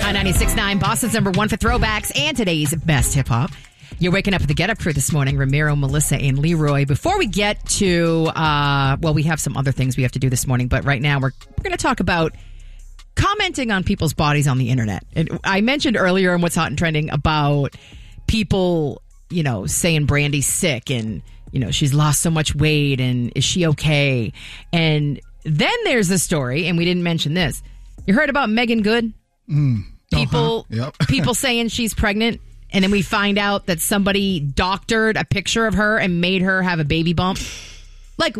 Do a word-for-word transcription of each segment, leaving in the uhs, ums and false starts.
Hot ninety-six point nine, Boston's number one for throwbacks and today's best hip hop. You're waking up with the Get Up Crew this morning, Ramiro, Melissa, and Leroy. Before we get to, uh, well, we have some other things we have to do this morning, but right now we're, we're going to talk about commenting on people's bodies on the internet. And I mentioned earlier in What's Hot and Trending about people, you know, saying Brandy's sick and, you know, she's lost so much weight and is she okay? And then there's the story, and we didn't mention this. You heard about Megan Good? Mm. People, uh-huh. Yep. people saying she's pregnant. And then we find out that somebody doctored a picture of her and made her have a baby bump. Like,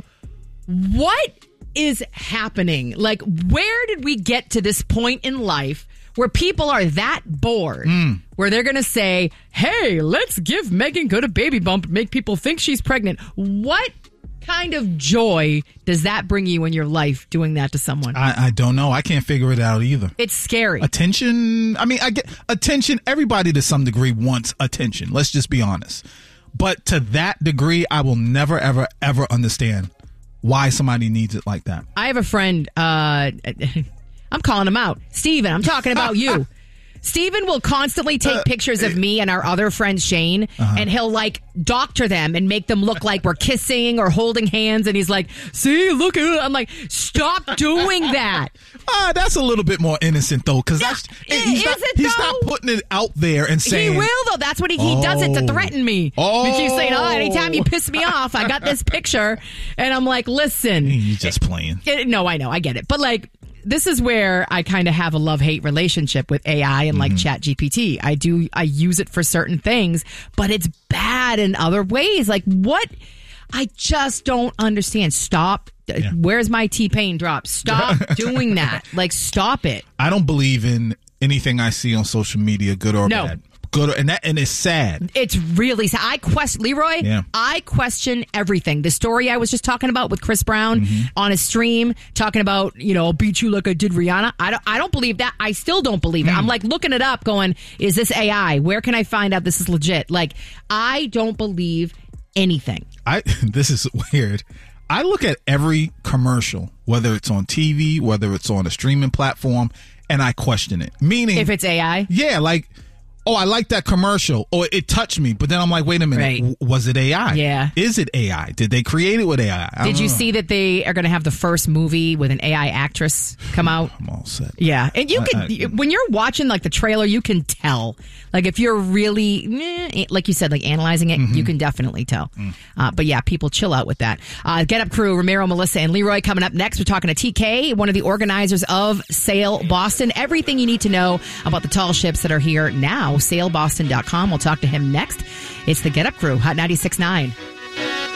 what is happening? Like, where did we get to this point in life where people are that bored, mm. where they're going to say, hey, let's give Megan Good a baby bump and make people think she's pregnant? What kind of joy does that bring you in your life doing that to someone? I, I don't know. I can't figure it out either. It's scary. Attention. I mean, I get attention. Everybody to some degree wants attention. Let's just be honest. But to that degree, I will never, ever, ever understand why somebody needs it like that. I have a friend. Uh, I'm calling him out. Steven, I'm talking about you. Steven will constantly take uh, pictures of me and our other friend Shane, uh-huh. and he'll like doctor them and make them look like we're kissing or holding hands. And he's like, see, look at it. I'm like, stop doing that. Ah, uh, that's a little bit more innocent though, because that's he's, is not, it, he's though? not putting it out there and saying he will though. That's what he, he oh. does it to threaten me. Oh, he keeps saying, oh, anytime you piss me off, I got this picture, and I'm like, listen, you're just playing. It, it, no, I know, I get it, but like. This is where I kind of have a love-hate relationship with A I and like mm-hmm. Chat G P T. I do, I use it for certain things, but it's bad in other ways. Like what? I just don't understand. Stop. Yeah. Where's my T-Pain drop? Stop doing that. Like, stop it. I don't believe in anything I see on social media, good or no. bad. Good, and that and it's sad. It's really sad. I question Leroy. Yeah. I question everything. The story I was just talking about with Chris Brown mm-hmm. on his stream, talking about, you know, I'll beat you like I did Rihanna. I don't. I don't believe that. I still don't believe it. Mm. I'm like looking it up, going, is this A I? Where can I find out this is legit? Like, I don't believe anything. I. This is weird. I look at every commercial, whether it's on T V, whether it's on a streaming platform, and I question it. Meaning, if it's A I, yeah, like. Oh, I like that commercial. Or it touched me. But then I'm like, wait a minute. Right. W- was it A I? Yeah. Is it A I? Did they create it with A I? I Did you know. see that they are going to have the first movie with an A I actress come out? I'm all set. Yeah. And you I, can, I, when you're watching like the trailer, you can tell. Like if you're really, eh, like you said, like analyzing it, mm-hmm. you can definitely tell. Mm. Uh, but yeah, people chill out with that. Uh, Get Up Crew, Ramiro, Melissa, and Leroy coming up next. We're talking to T K, one of the organizers of Sail Boston. Everything you need to know about the tall ships that are here now. sail boston dot com. We'll talk to him next. It's the Get Up Crew, Hot ninety-six point nine.